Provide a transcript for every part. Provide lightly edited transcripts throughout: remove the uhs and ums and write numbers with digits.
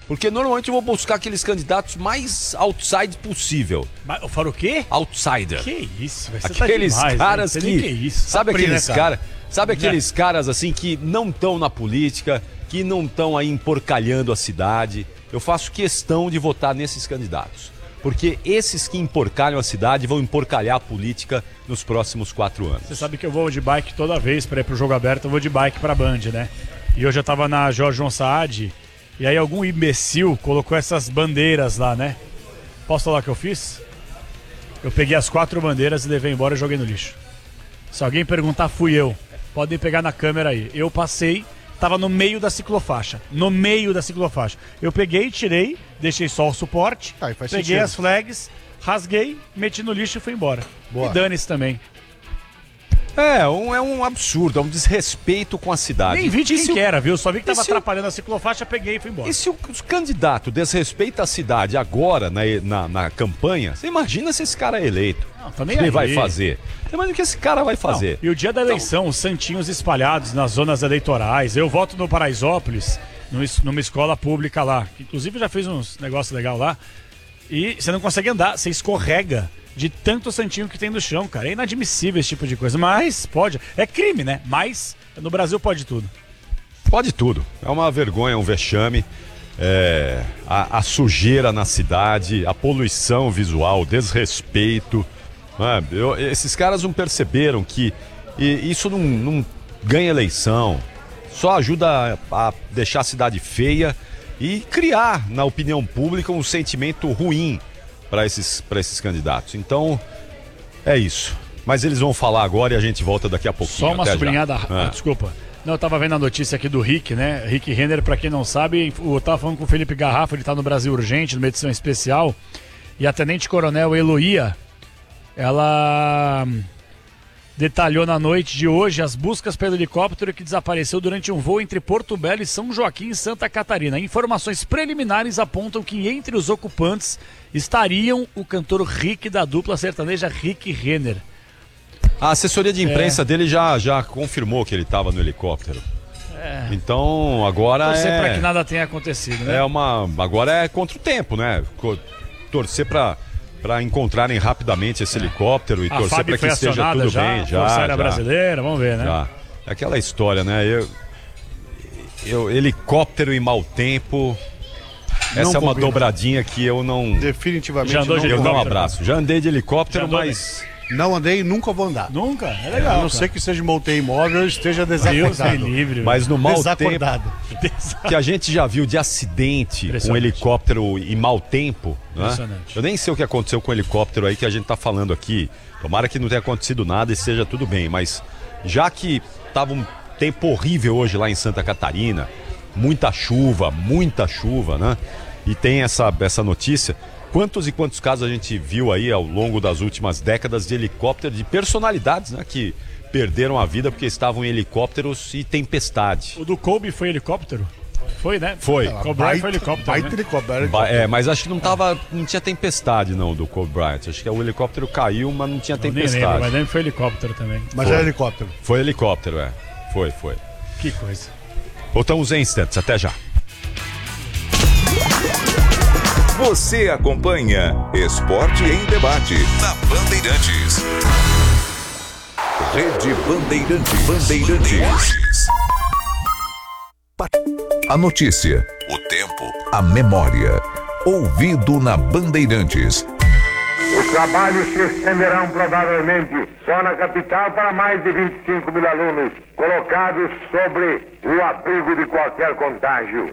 Porque normalmente eu vou buscar aqueles candidatos mais outside possível. Eu falo o quê? Outsider. Que isso, você aqueles tá demais, caras né? que... Que isso? Sabe Abrir, aqueles né, caras... Sabe aqueles caras assim que não estão na política, que não estão aí emporcalhando a cidade? Eu faço questão de votar nesses candidatos. Porque esses que emporcalham a cidade vão emporcalhar a política nos próximos 4 anos. Você sabe que eu vou de bike toda vez para ir pro jogo aberto, eu vou de bike pra Band, né? E hoje eu tava na Jorge João Saad, e aí algum imbecil colocou essas bandeiras lá, né? Posso falar o que eu fiz? Eu peguei as 4 bandeiras e levei embora e joguei no lixo. Se alguém perguntar, fui eu. Podem pegar na câmera aí. Eu passei, tava no meio da ciclofaixa. No meio da ciclofaixa. Eu peguei, tirei, deixei só o suporte, peguei sentido. As flags, rasguei, meti no lixo e fui embora. Boa. E dane-se também. É um absurdo, é um desrespeito com a cidade. Nem vi de quem que era, viu? Só vi que tava atrapalhando a ciclofaixa, peguei e fui embora. E se o candidato desrespeita a cidade agora, na campanha, você imagina se esse cara é eleito? Não, também o que ele vai fazer? Você imagina o que esse cara vai fazer? Não. E o dia da eleição, os santinhos espalhados nas zonas eleitorais. Eu voto no Paraisópolis, numa escola pública lá. Inclusive já fez uns negócios legais lá. E você não consegue andar, você escorrega de tanto santinho que tem no chão, cara. É inadmissível esse tipo de coisa. Mas pode. É crime, né? Mas no Brasil pode tudo. Pode tudo. É uma vergonha, um vexame. A sujeira na cidade, a poluição visual, o desrespeito. Esses caras não perceberam que isso não ganha eleição. Só ajuda a deixar a cidade feia e criar na opinião pública um sentimento ruim para esses candidatos. Então, é isso. Mas eles vão falar agora e a gente volta daqui a pouquinho. Só uma sublinhada, desculpa. Não, eu tava vendo a notícia aqui do Rick, né? Rick Renner, pra quem não sabe, eu tava falando com o Felipe Garrafa, ele tá no Brasil Urgente, numa edição especial. E a Tenente Coronel Eloía, ela detalhou na noite de hoje as buscas pelo helicóptero que desapareceu durante um voo entre Porto Belo e São Joaquim, em Santa Catarina. Informações preliminares apontam que entre os ocupantes estariam o cantor Rick da dupla sertaneja Rick Renner. A assessoria de imprensa dele já confirmou que ele estava no helicóptero. Então agora torcer para que nada tenha acontecido, né? Agora é contra o tempo, né? Torcer para encontrarem rapidamente esse helicóptero e torcer para que esteja tudo bem. Força Aérea Brasileira, vamos ver, né? Já. É aquela história, né? Helicóptero e mau tempo. Essa é uma dobradinha que eu não... Definitivamente eu não abraço. Já andei de helicóptero, mas... Não andei e nunca vou andar. Nunca? É legal. A não ser que seja monte imóvel ou esteja desacordado. Livre, mas no mau tempo que a gente já viu de acidente com helicóptero e mau tempo, né? Eu nem sei o que aconteceu com o helicóptero aí que a gente tá falando aqui. Tomara que não tenha acontecido nada e seja tudo bem. Mas já que tava um tempo horrível hoje lá em Santa Catarina, muita chuva, né? E tem essa notícia. Quantos e quantos casos a gente viu aí ao longo das últimas décadas de helicóptero, de personalidades, né, que perderam a vida porque estavam em helicópteros e tempestade. O do Kobe foi helicóptero? Foi, né? Foi. Kobe Bryant foi helicóptero, né? Mas acho que não tinha tempestade não do Kobe Bryant. Acho que o helicóptero caiu, mas não tinha tempestade. Nem lembro, mas nem foi helicóptero também. Mas é helicóptero. Foi helicóptero, Foi. Que coisa. Voltamos em instantes, até já. Você acompanha Esporte em Debate na Bandeirantes. Rede Bandeirantes. A notícia, o tempo, a memória. Ouvido na Bandeirantes. Os trabalhos se estenderão provavelmente só na capital para mais de 25 mil alunos colocados sobre o abrigo de qualquer contágio.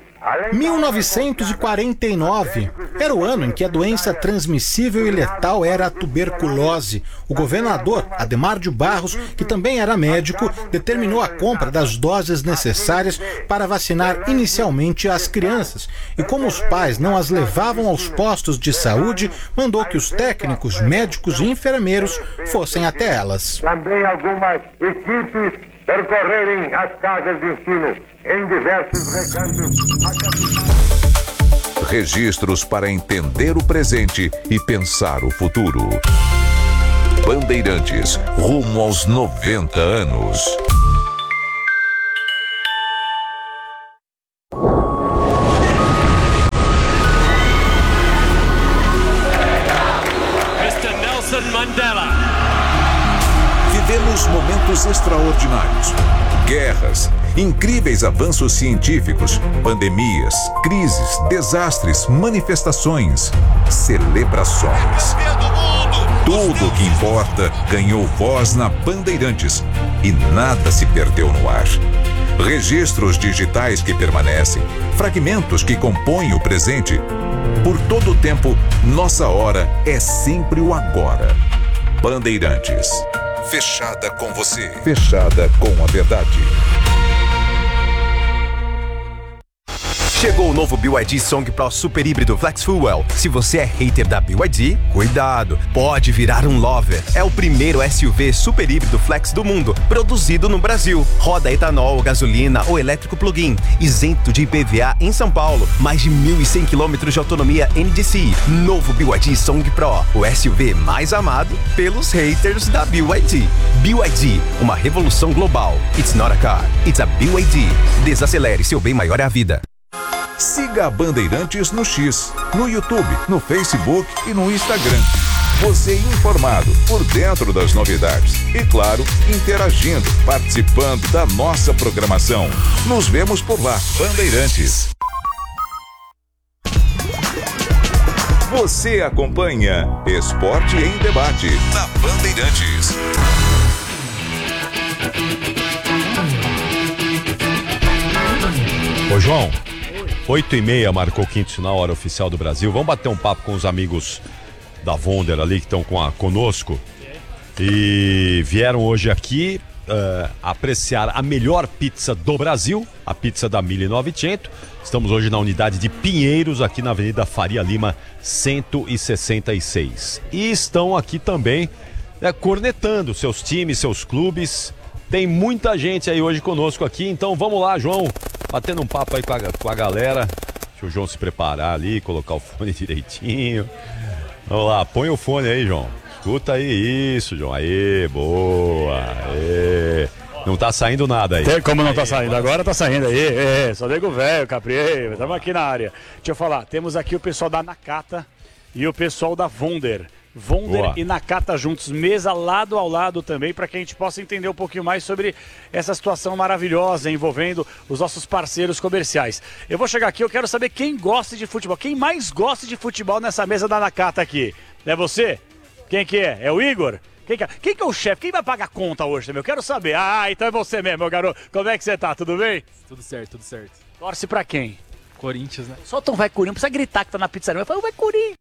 1949 era o ano em que a doença transmissível e letal era a tuberculose. O governador Adhemar de Barros, que também era médico, determinou a compra das doses necessárias para vacinar inicialmente as crianças. E como os pais não as levavam aos postos de saúde, mandou que os técnicos, médicos e enfermeiros fossem até elas. Também algumas equipes percorrerem as casas de ensino em diversos recantos. Registros para entender o presente e pensar o futuro. Bandeirantes, rumo aos 90 anos. eventos extraordinários, guerras, incríveis avanços científicos, pandemias, crises, desastres, manifestações, celebrações. Tudo o que importa ganhou voz na Bandeirantes e nada se perdeu no ar. Registros digitais que permanecem, fragmentos que compõem o presente. Por todo o tempo, nossa hora é sempre o agora. Bandeirantes. Fechada com você. Fechada com a verdade. Chegou o novo BYD Song Pro Super Híbrido Flex Fuel. Se você é hater da BYD, cuidado, pode virar um lover. É o primeiro SUV super híbrido flex do mundo, produzido no Brasil. Roda etanol, gasolina ou elétrico plug-in, isento de IPVA em São Paulo. Mais de 1.100 km de autonomia NDC. Novo BYD Song Pro, o SUV mais amado pelos haters da BYD. BYD, uma revolução global. It's not a car, it's a BYD. Desacelere, seu bem maior é a vida. Siga a Bandeirantes no X, no YouTube, no Facebook e no Instagram. Você informado, por dentro das novidades e, claro, interagindo, participando da nossa programação. Nos vemos por lá, Bandeirantes. Você acompanha Esporte em Debate na Bandeirantes. Ô, João. 8h30 marcou o quinto sinal, hora oficial do Brasil. Vamos bater um papo com os amigos da Wonder ali que estão conosco. E vieram hoje aqui apreciar a melhor pizza do Brasil, a pizza da 1900. Estamos hoje na unidade de Pinheiros, aqui na Avenida Faria Lima, 166. E estão aqui também cornetando seus times, seus clubes. Tem muita gente aí hoje conosco aqui, então vamos lá, João. Batendo um papo aí com a galera. Deixa o João se preparar ali, colocar o fone direitinho. Vamos lá, põe o fone aí, João. Escuta aí, isso, João. Aê, boa. Aê. Não tá saindo nada aí. Tem como não tá saindo? Agora tá saindo aí. Só nego velho, Capri. Estamos aqui na área. Deixa eu falar, temos aqui o pessoal da Nakata e o pessoal da Wonder. Wonder e Nakata juntos, mesa lado ao lado também, para que a gente possa entender um pouquinho mais sobre essa situação maravilhosa envolvendo os nossos parceiros comerciais. Eu vou chegar aqui, eu quero saber quem gosta de futebol, quem mais gosta de futebol nessa mesa da Nakata aqui. É você? Quem que é? É o Igor? Quem que é o chefe? Quem vai pagar a conta hoje também? Eu quero saber. Ah, então é você mesmo, meu garoto. Como é que você tá? Tudo bem? Tudo certo, tudo certo. Torce pra quem? Corinthians, né? Solta um vai Corinthians, não precisa gritar que tá na pizzaria. Vai Corinthians.